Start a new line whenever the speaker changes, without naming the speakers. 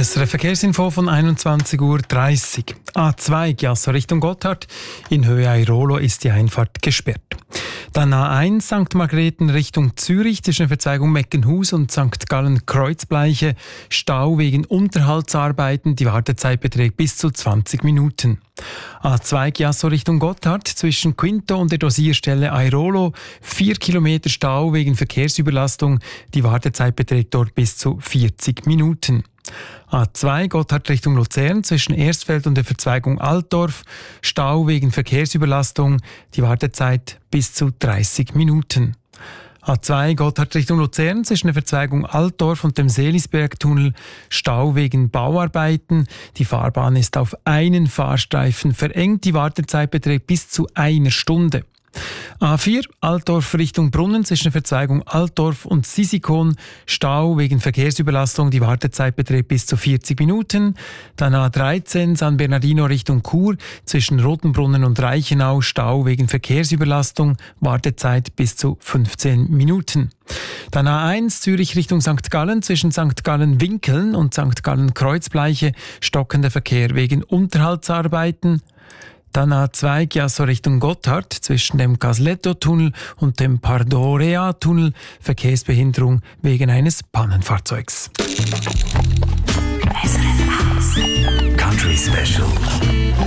SRF Verkehrsinfo von 21:30 Uhr. A2 Chiasso Richtung Gotthard. In Höhe Airolo ist die Einfahrt gesperrt. Dann A1 St. Margrethen Richtung Zürich zwischen der Verzweigung Meckenhus und St. Gallen Kreuzbleiche. Stau wegen Unterhaltsarbeiten. Die Wartezeit beträgt bis zu 20 Minuten. A2 Chiasso Richtung Gotthard zwischen Quinto und der Dosierstelle Airolo. 4 Kilometer Stau wegen Verkehrsüberlastung. Die Wartezeit beträgt dort bis zu 40 Minuten. A2 Gotthard Richtung Luzern zwischen Erstfeld und der Verzweigung Altdorf. Stau wegen Verkehrsüberlastung. Die Wartezeit bis zu 30 Minuten. A2 Gotthard Richtung Luzern zwischen der Verzweigung Altdorf und dem Seelisbergtunnel. Stau wegen Bauarbeiten. Die Fahrbahn ist auf einen Fahrstreifen verengt. Die Wartezeit beträgt bis zu 1 Stunde. A4 Altdorf Richtung Brunnen zwischen der Verzweigung Altdorf und Sisikon. Stau wegen Verkehrsüberlastung. Die Wartezeit beträgt bis zu 40 Minuten. Dann A13 San Bernardino Richtung Chur zwischen Rotenbrunnen und Reichenau. Stau wegen Verkehrsüberlastung. Wartezeit bis zu 15 Minuten. Dann A1 Zürich Richtung St. Gallen zwischen St. Gallen Winkeln und St. Gallen Kreuzbleiche. Stockender Verkehr wegen Unterhaltsarbeiten. Dann A2 Chiasso Richtung Gotthard zwischen dem Casletto-Tunnel und dem Pardorea-Tunnel. Verkehrsbehinderung wegen eines Pannenfahrzeugs.
Country Special.